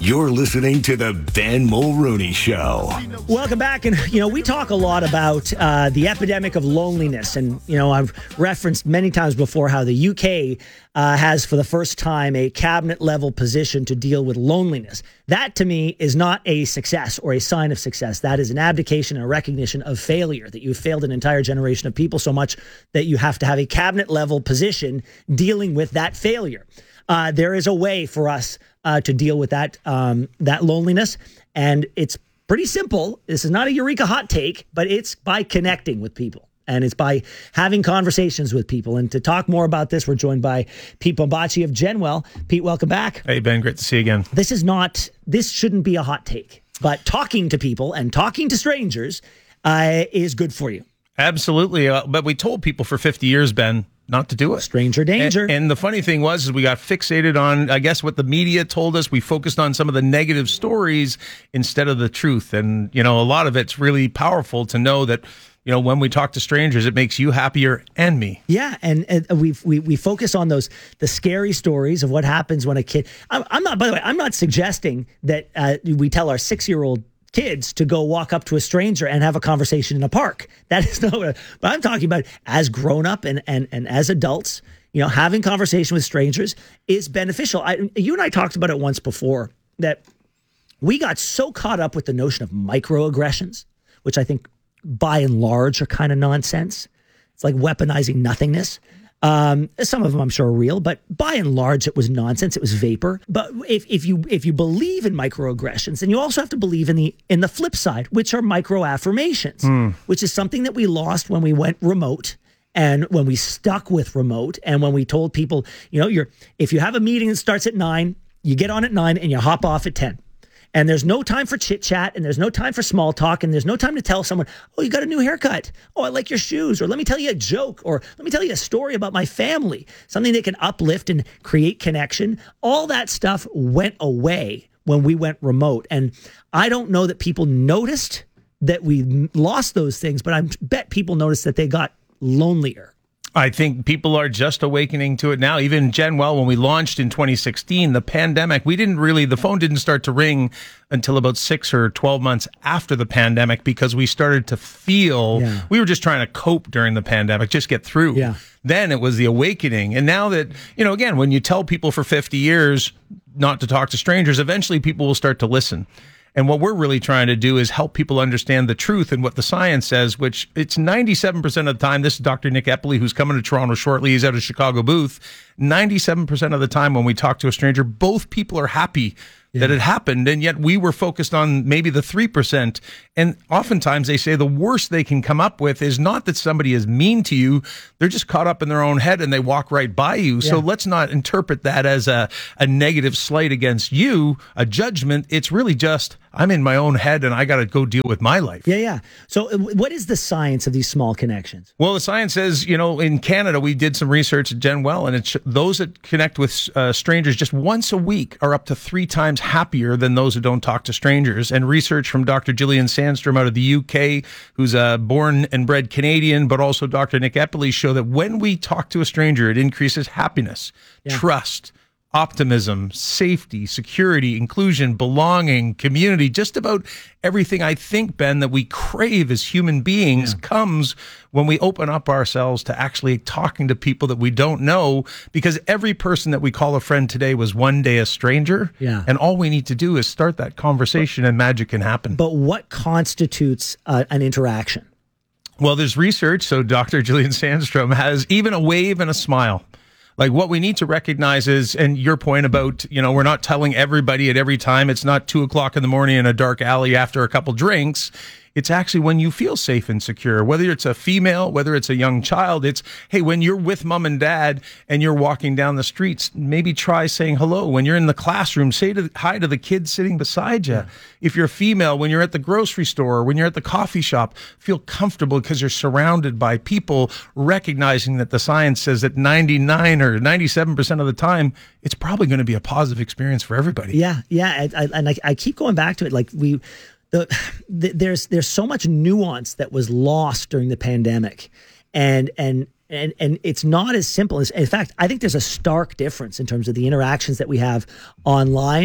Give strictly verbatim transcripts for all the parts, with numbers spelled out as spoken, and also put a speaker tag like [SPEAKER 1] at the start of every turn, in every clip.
[SPEAKER 1] You're listening to the Ben Mulrooney Show.
[SPEAKER 2] Welcome back. And, you know, we talk a lot about uh, the epidemic of loneliness. And, you know, I've referenced many times before how the U K uh, has, for the first time, a cabinet-level position to deal with loneliness. That, to me, is not a success or a sign of success. That is an abdication and a recognition of failure, that you've failed an entire generation of people so much that you have to have a cabinet-level position dealing with that failure. Uh, there is a way for us uh, to deal with that um, that loneliness, and it's pretty simple. This is not a Eureka hot take, but it's by connecting with people, and it's by having conversations with people. And to talk more about this, we're joined by Pete Bombaci of Genwell. Pete, welcome back.
[SPEAKER 3] Hey, Ben, great to see you again.
[SPEAKER 2] This is not, this shouldn't be a hot take, but talking to people and talking to strangers uh, is good for you.
[SPEAKER 3] Absolutely. Uh, but we told people for fifty years, Ben, not to do it.
[SPEAKER 2] Stranger danger.
[SPEAKER 3] And, and the funny thing was, is we got fixated on, I guess, what the media told us. We focused on some of the negative stories instead of the truth. And, you know, a lot of it's really powerful to know that, you know, when we talk to strangers, it makes you happier and me.
[SPEAKER 2] Yeah, and, and we we we focus on those the scary stories of what happens when a kid. I'm, I'm not. By the way, I'm not suggesting that uh, we tell our six-year-old kids to go walk up to a stranger and have a conversation in a park. That is not what, but I'm talking about as grown up and, and, and as adults, you know, having conversation with strangers is beneficial. I, you and I talked about it once before, that we got so caught up with the notion of microaggressions, which I think by and large are kind of nonsense. It's like weaponizing nothingness. Um, some of them I'm sure are real, but by and large it was nonsense. It was vapor. But if, if you if you believe in microaggressions, then you also have to believe in the in the flip side, which are microaffirmations, mm. which is something that we lost when we went remote and when we stuck with remote and when we told people, you know, you're if you have a meeting that starts at nine, you get on at nine and you hop off at ten. And there's no time for chit chat, and there's no time for small talk, and there's no time to tell someone, oh, you got a new haircut. Oh, I like your shoes. Or let me tell you a joke. Or let me tell you a story about my family. Something that can uplift and create connection. All that stuff went away when we went remote. And I don't know that people noticed that we lost those things, but I bet people noticed that they got lonelier.
[SPEAKER 3] I think people are just awakening to it now. Even Genwell, when we launched in twenty sixteen, the pandemic, we didn't really, the phone didn't start to ring until about six or twelve months after the pandemic, because we started to feel, yeah. we were just trying to cope during the pandemic, just get through.
[SPEAKER 2] Yeah.
[SPEAKER 3] Then it was the awakening. And now that, you know, again, when you tell people for fifty years not to talk to strangers, eventually people will start to listen. And what we're really trying to do is help people understand the truth and what the science says, which it's ninety-seven percent of the time. This is Doctor Nick Epley, who's coming to Toronto shortly. He's at a Chicago booth. ninety-seven percent of the time when we talk to a stranger, both people are happy yeah. that it happened. And yet we were focused on maybe the three percent. And oftentimes they say the worst they can come up with is not that somebody is mean to you. They're just caught up in their own head and they walk right by you. Yeah. So let's not interpret that as a, a negative slight against you, a judgment. It's really just, I'm in my own head and I got to go deal with my life.
[SPEAKER 2] Yeah, yeah. So what is the science of these small connections?
[SPEAKER 3] Well, the science says, you know, in Canada, we did some research at Genwell, and it's those that connect with uh, strangers just once a week are up to three times happier than those who don't talk to strangers. And research from Doctor Gillian Sandstrom out of the U K, who's a born and bred Canadian, but also Doctor Nick Epley, show that when we talk to a stranger, it increases happiness, yeah. trust, optimism, safety, security, inclusion, belonging, community, just about everything I think, Ben, that we crave as human beings yeah. comes when we open up ourselves to actually talking to people that we don't know, because every person that we call a friend today was one day a stranger.
[SPEAKER 2] Yeah.
[SPEAKER 3] And all we need to do is start that conversation and magic can happen.
[SPEAKER 2] But what constitutes uh, an interaction?
[SPEAKER 3] Well, there's research. So Doctor Gillian Sandstrom has even a wave and a smile. Like, what we need to recognize is, and your point about, you know, we're not telling everybody at every time. It's not two o'clock in the morning in a dark alley after a couple drinks. It's actually when you feel safe and secure, whether it's a female, whether it's a young child. It's, hey, when you're with mom and dad and you're walking down the streets, maybe try saying hello. When you're in the classroom, say to, hi to the kid sitting beside you. Yeah. If you're a female, when you're at the grocery store, when you're at the coffee shop, feel comfortable because you're surrounded by people, recognizing that the science says that ninety-nine or ninety-seven percent of the time, it's probably going to be a positive experience for everybody.
[SPEAKER 2] Yeah, yeah. I, I, and I, I keep going back to it. Like we... The, the, there's there's so much nuance that was lost during the pandemic, and and and and it's not as simple as. In fact, I think there's a stark difference in terms of the interactions that we have online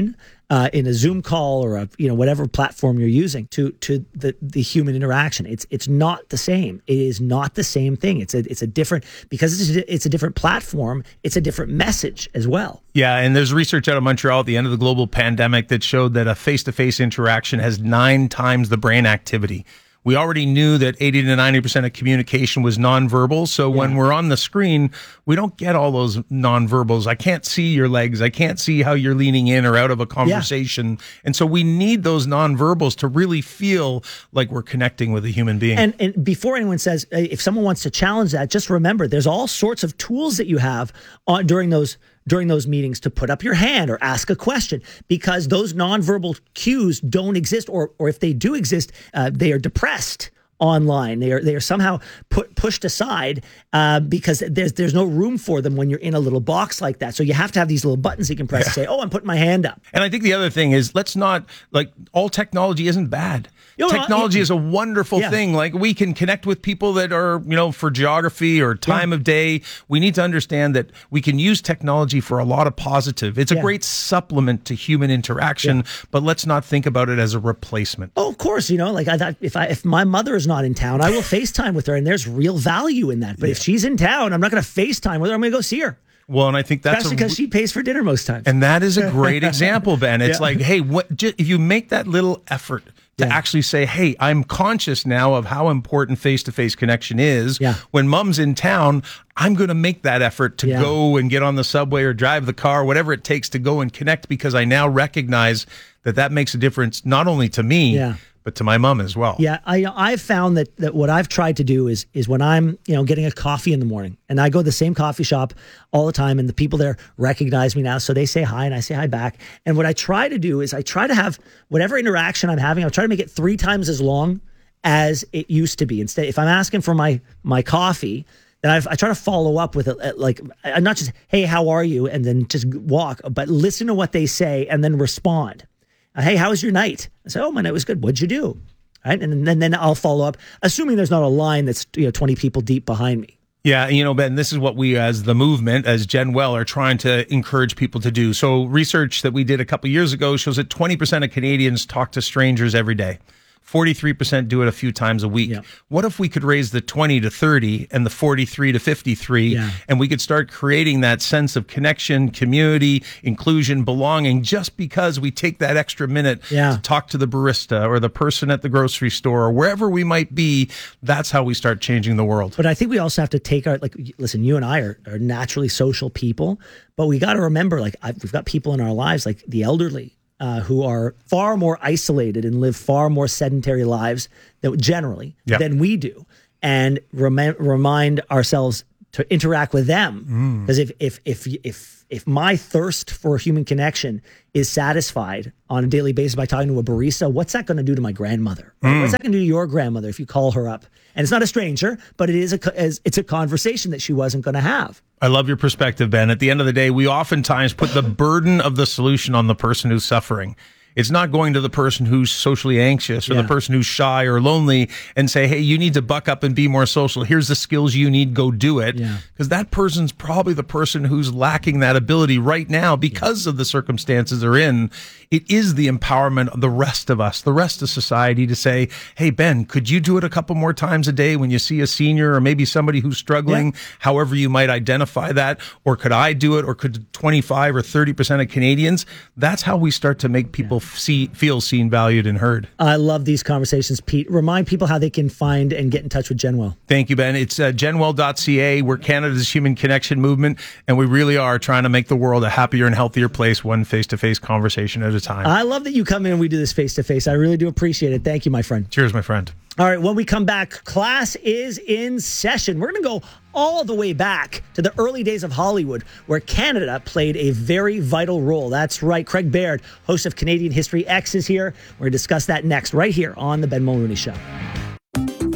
[SPEAKER 2] uh, in a Zoom call or a you know whatever platform you're using to to the the human interaction. It's it's not the same. It is not the same thing. It's a it's a different because it's a, it's a different platform. It's a different message as well.
[SPEAKER 3] Yeah, and there's research out of Montreal at the end of the global pandemic that showed that a face-to-face interaction has nine times the brain activity. We already knew that eighty to ninety percent of communication was nonverbal. So yeah. when we're on the screen, we don't get all those nonverbals. I can't see your legs. I can't see how you're leaning in or out of a conversation. Yeah. And so we need those nonverbals to really feel like we're connecting with a human being.
[SPEAKER 2] And, and before anyone says, if someone wants to challenge that, just remember there's all sorts of tools that you have on, during those during those meetings to put up your hand or ask a question, because those nonverbal cues don't exist, or or if they do exist, uh, they are depressed online. They are they are somehow put pushed aside uh, because there's there's no room for them when you're in a little box like that. So you have to have these little buttons you can press yeah. to say, "Oh, I'm putting my hand up."
[SPEAKER 3] And I think the other thing is, let's not like all technology isn't bad. You know, technology it, is a wonderful yeah. thing. Like we can connect with people that are, you know, for geography or time yeah. of day. We need to understand that we can use technology for a lot of positive. It's a yeah. great supplement to human interaction, yeah. but let's not think about it as a replacement.
[SPEAKER 2] Oh, of course. You know, like I thought if I, if my mother is not in town, I will FaceTime with her, and there's real value in that. But yeah. if she's in town, I'm not going to FaceTime with her. I'm going to go see her.
[SPEAKER 3] Well, and I think that's
[SPEAKER 2] Especially because she pays for dinner most times.
[SPEAKER 3] And that is a great example, Ben. It's yeah. like, hey, what, just, if you make that little effort to yeah. actually say, hey, I'm conscious now of how important face-to-face connection is.
[SPEAKER 2] Yeah.
[SPEAKER 3] When mom's in town, I'm going to make that effort to yeah. go and get on the subway or drive the car, whatever it takes to go and connect, because I now recognize that that makes a difference not only to me,
[SPEAKER 2] yeah.
[SPEAKER 3] but to my mom as well.
[SPEAKER 2] Yeah, I I've found that that what I've tried to do is is when I'm you know getting a coffee in the morning, and I go to the same coffee shop all the time, and the people there recognize me now, so they say hi and I say hi back. And what I try to do is I try to have whatever interaction I'm having, I'll try to make it three times as long as it used to be. Instead, if I'm asking for my my coffee, then I've, I try to follow up with it, like not just hey, how are you, and then just walk, but listen to what they say and then respond. Hey, how was your night? I say, oh, my night was good. What'd you do? Right, and then then I'll follow up, assuming there's not a line that's you know twenty people deep behind me.
[SPEAKER 3] Yeah, you know, Ben, this is what we as the movement, as Gen Well, are trying to encourage people to do. So research that we did a couple years ago shows that twenty percent of Canadians talk to strangers every day. forty-three percent do it a few times a week. Yeah. What if we could raise the twenty to thirty and the forty-three to fifty-three, yeah. and we could start creating that sense of connection, community, inclusion, belonging, just because we take that extra minute
[SPEAKER 2] yeah.
[SPEAKER 3] to talk to the barista or the person at the grocery store or wherever we might be. That's how we start changing the world.
[SPEAKER 2] But I think we also have to take our, like, listen, you and I are, are naturally social people, but we got to remember, like, I've, we've got people in our lives, like the elderly, Uh, who are far more isolated and live far more sedentary lives that generally yep. than we do, and rem- remind ourselves to interact with them. Because mm. if, if if if if my thirst for human connection is satisfied on a daily basis by talking to a barista, what's that going to do to my grandmother? Mm. What's that going to do to your grandmother if you call her up? And it's not a stranger, but it is a it's a conversation that she wasn't going to have.
[SPEAKER 3] I love your perspective, Ben. At the end of the day, we oftentimes put the burden of the solution on the person who's suffering. It's not going to the person who's socially anxious or yeah. the person who's shy or lonely and say, hey, you need to buck up and be more social. Here's the skills you need. Go do it. Because yeah. that person's probably the person who's lacking that ability right now because yeah. of the circumstances they're in. It is the empowerment of the rest of us, the rest of society, to say, hey, Ben, could you do it a couple more times a day when you see a senior or maybe somebody who's struggling, yeah. however you might identify that? Or could I do it? Or could twenty-five or thirty percent of Canadians? That's how we start to make people yeah. see, feel seen, valued, and heard.
[SPEAKER 2] I love these conversations, Pete. Remind people how they can find and get in touch with Gen Well.
[SPEAKER 3] Thank you, Ben. It's uh, gen well dot c a. We're Canada's human connection movement, and we really are trying to make the world a happier and healthier place, one face-to-face conversation at a time.
[SPEAKER 2] I love that you come in and we do this face-to-face. I really do appreciate it. Thank you, my friend.
[SPEAKER 3] Cheers, my friend.
[SPEAKER 2] All right, when we come back, class is in session. We're going to go all the way back to the early days of Hollywood, where Canada played a very vital role. That's right. Craig Baird, host of Canadian History X, is here. We're going to discuss that next, right here on The Ben Mulroney Show.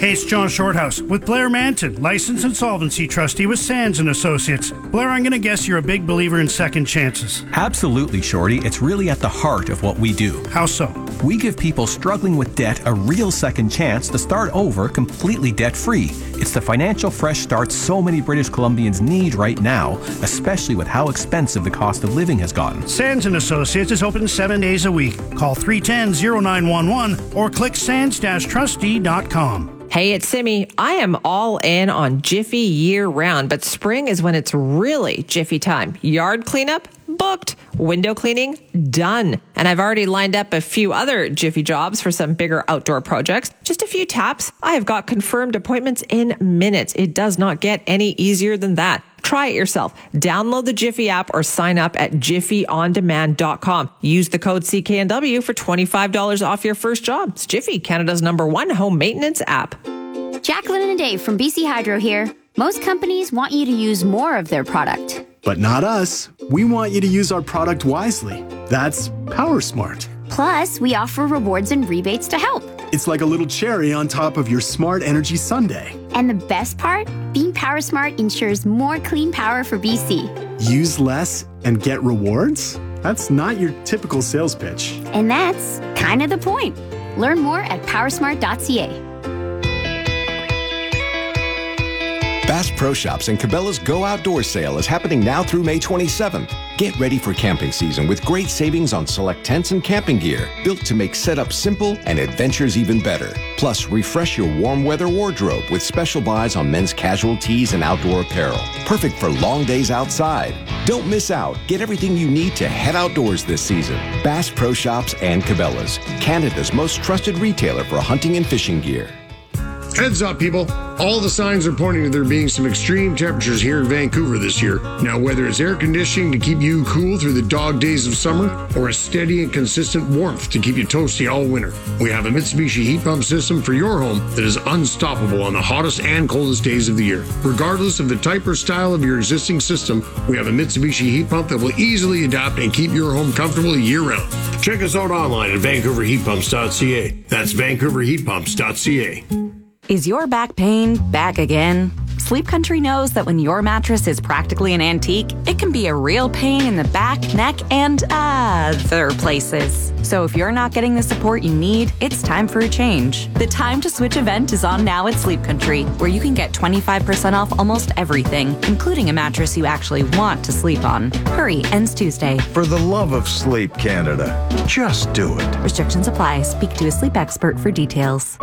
[SPEAKER 4] Hey, it's John Shorthouse with Blair Manton, licensed insolvency trustee with Sands and Associates. Blair, I'm going to guess you're a big believer in second chances.
[SPEAKER 5] Absolutely, Shorty. It's really at the heart of what we do.
[SPEAKER 4] How so?
[SPEAKER 5] We give people struggling with debt a real second chance to start over completely debt-free. It's the financial fresh start so many British Columbians need right now, especially with how expensive the cost of living has gotten.
[SPEAKER 4] Sands and Associates is open seven days a week. Call three one zero, zero nine one one or click sands dash trustee dot com.
[SPEAKER 6] Hey, it's Simi. I am all in on Jiffy year-round, but spring is when it's really Jiffy time. Yard cleanup? Booked. Window cleaning? Done. And I've already lined up a few other Jiffy jobs for some bigger outdoor projects. Just a few taps. I have got confirmed appointments in minutes. It does not get any easier than that. Try it yourself. Download the Jiffy app or sign up at jiffy on demand dot com. Use the code C K N W for twenty-five dollars off your first job. It's Jiffy, Canada's number one home maintenance app.
[SPEAKER 7] Jacqueline and Dave from B C Hydro here. Most companies want you to use more of their product.
[SPEAKER 8] But not us. We want you to use our product wisely. That's PowerSmart.
[SPEAKER 7] Plus, we offer rewards and rebates to help.
[SPEAKER 8] It's like a little cherry on top of your smart energy sundae.
[SPEAKER 7] And the best part? Being PowerSmart ensures more clean power for B C.
[SPEAKER 8] Use less and get rewards? That's not your typical sales pitch.
[SPEAKER 7] And that's kind of the point. Learn more at powersmart dot c a.
[SPEAKER 9] Bass Pro Shops and Cabela's Go Outdoors sale is happening now through May twenty-seventh. Get ready for camping season with great savings on select tents and camping gear, built to make setup simple and adventures even better. Plus, refresh your warm weather wardrobe with special buys on men's casual tees and outdoor apparel. Perfect for long days outside. Don't miss out. Get everything you need to head outdoors this season. Bass Pro Shops and Cabela's, Canada's most trusted retailer for hunting and fishing gear.
[SPEAKER 10] Heads up, people. All the signs are pointing to there being some extreme temperatures here in Vancouver this year. Now, whether it's air conditioning to keep you cool through the dog days of summer or a steady and consistent warmth to keep you toasty all winter, we have a Mitsubishi heat pump system for your home that is unstoppable on the hottest and coldest days of the year. Regardless of the type or style of your existing system, we have a Mitsubishi heat pump that will easily adapt and keep your home comfortable year-round. Check us out online at vancouver heat pumps dot c a. That's vancouver heat pumps dot c a.
[SPEAKER 11] Is your back pain back again? Sleep Country knows that when your mattress is practically an antique, it can be a real pain in the back, neck, and other places. So if you're not getting the support you need, it's time for a change. The Time to Switch event is on now at Sleep Country, where you can get twenty-five percent off almost everything, including a mattress you actually want to sleep on. Hurry, ends Tuesday.
[SPEAKER 12] For the love of sleep, Canada, just do it.
[SPEAKER 11] Restrictions apply. Speak to a sleep expert for details.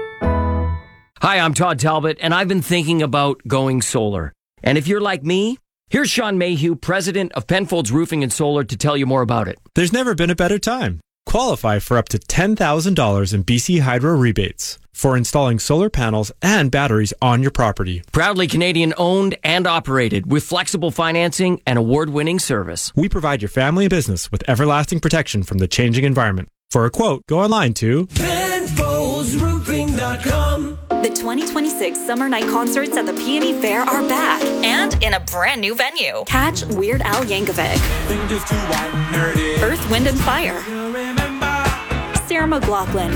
[SPEAKER 13] Hi, I'm Todd Talbot, and I've been thinking about going solar. And if you're like me, here's Sean Mayhew, president of Penfolds Roofing and Solar, to tell you more about it.
[SPEAKER 14] There's never been a better time. Qualify for up to ten thousand dollars in B C Hydro rebates for installing solar panels and batteries on your property.
[SPEAKER 13] Proudly Canadian owned and operated with flexible financing and award-winning service.
[SPEAKER 14] We provide your family and business with everlasting protection from the changing environment. For a quote, go online to
[SPEAKER 15] penfolds roofing dot com.
[SPEAKER 11] The twenty twenty-six Summer Night Concerts at the Peony Fair are back and in a brand new venue. Catch Weird Al Yankovic, Earth, Wind and Fire, Sarah McLachlan,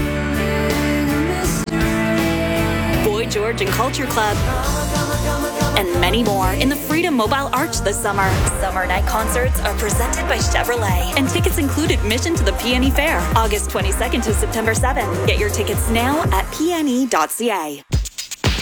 [SPEAKER 11] Boy George and Culture Club, and many more in the Freedom Mobile Arch this summer. Summer Night Concerts are presented by Chevrolet, and tickets include admission to the Peony Fair, August twenty-second to September seventh. Get your tickets now at p n e dot c a.